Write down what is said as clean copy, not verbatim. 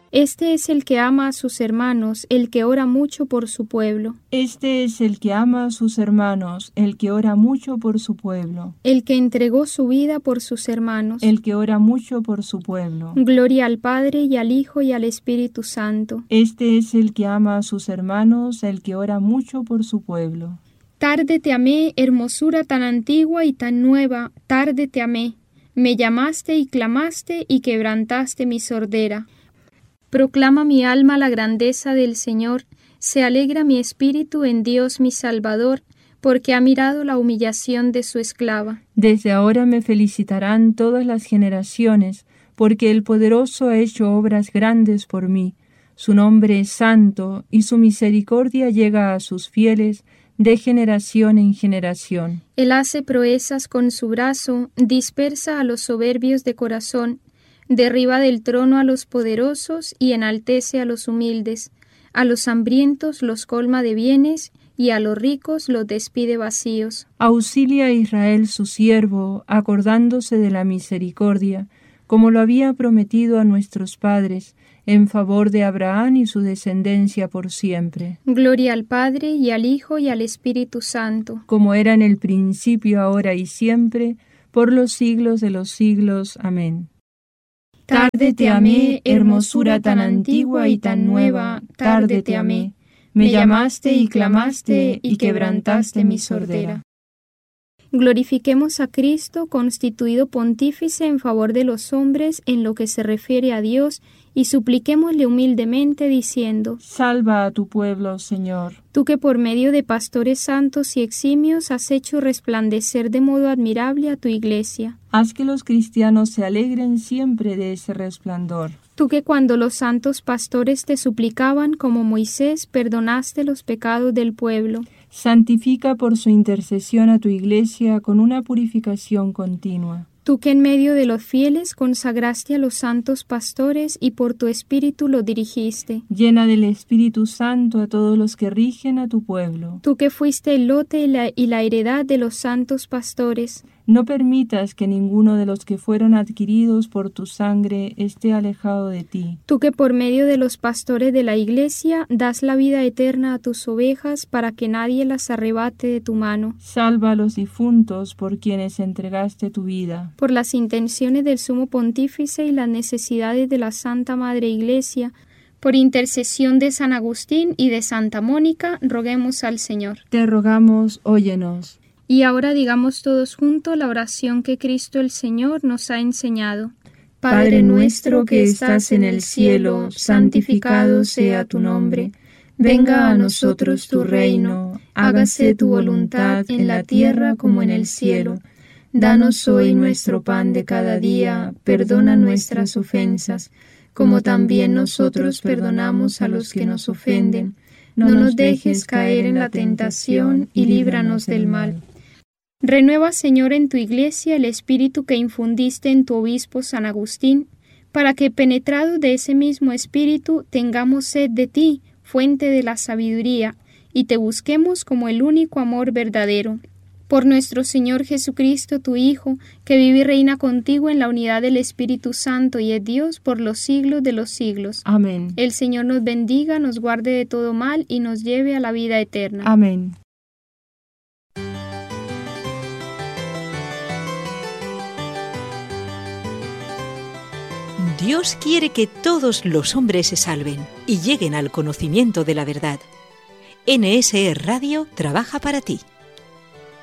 Este es el que ama a sus hermanos, el que ora mucho por su pueblo. Este es el que ama a sus hermanos, el que ora mucho por su pueblo. El que entregó su vida por sus hermanos. El que ora mucho por su pueblo. Gloria al Padre y al Hijo y al Espíritu Santo. Este es el que ama a sus hermanos, el que ora mucho por su pueblo. Tarde te amé, hermosura tan antigua y tan nueva, tarde te amé. Me llamaste y clamaste y quebrantaste mi sordera. Proclama mi alma la grandeza del Señor, se alegra mi espíritu en Dios mi Salvador, porque ha mirado la humillación de su esclava. Desde ahora me felicitarán todas las generaciones, porque el Poderoso ha hecho obras grandes por mí. Su nombre es santo, y su misericordia llega a sus fieles de generación en generación. Él hace proezas con su brazo, dispersa a los soberbios de corazón, derriba del trono a los poderosos y enaltece a los humildes. A los hambrientos los colma de bienes y a los ricos los despide vacíos. Auxilia a Israel su siervo, acordándose de la misericordia, como lo había prometido a nuestros padres, en favor de Abraham y su descendencia por siempre. Gloria al Padre y al Hijo y al Espíritu Santo. Como era en el principio, ahora y siempre, por los siglos de los siglos. Amén. Tarde te amé, hermosura tan antigua y tan nueva, tarde te amé. Me llamaste y clamaste y quebrantaste mi sordera. Glorifiquemos a Cristo, constituido pontífice en favor de los hombres en lo que se refiere a Dios, y supliquémosle humildemente diciendo: Salva a tu pueblo, Señor. Tú que por medio de pastores santos y eximios has hecho resplandecer de modo admirable a tu Iglesia. Haz que los cristianos se alegren siempre de ese resplandor. Tú que cuando los santos pastores te suplicaban como Moisés, perdonaste los pecados del pueblo. Santifica por su intercesión a tu Iglesia con una purificación continua. Tú que en medio de los fieles consagraste a los santos pastores y por tu Espíritu los dirigiste. Llena del Espíritu Santo a todos los que rigen a tu pueblo. Tú que fuiste el lote y la heredad de los santos pastores. No permitas que ninguno de los que fueron adquiridos por tu sangre esté alejado de ti. Tú que por medio de los pastores de la Iglesia das la vida eterna a tus ovejas para que nadie las arrebate de tu mano. Salva a los difuntos por quienes entregaste tu vida. Por las intenciones del Sumo Pontífice y las necesidades de la Santa Madre Iglesia, por intercesión de San Agustín y de Santa Mónica, roguemos al Señor. Te rogamos, óyenos. Y ahora digamos todos juntos la oración que Cristo el Señor nos ha enseñado. Padre nuestro que estás en el cielo, santificado sea tu nombre. Venga a nosotros tu reino, hágase tu voluntad en la tierra como en el cielo. Danos hoy nuestro pan de cada día, perdona nuestras ofensas, como también nosotros perdonamos a los que nos ofenden. No nos dejes caer en la tentación y líbranos del mal. Renueva, Señor, en tu Iglesia el espíritu que infundiste en tu obispo San Agustín, para que, penetrados de ese mismo espíritu, tengamos sed de ti, fuente de la sabiduría, y te busquemos como el único amor verdadero. Por nuestro Señor Jesucristo, tu Hijo, que vive y reina contigo en la unidad del Espíritu Santo y es Dios por los siglos de los siglos. Amén. El Señor nos bendiga, nos guarde de todo mal y nos lleve a la vida eterna. Amén. Dios quiere que todos los hombres se salven y lleguen al conocimiento de la verdad. NSE Radio trabaja para ti.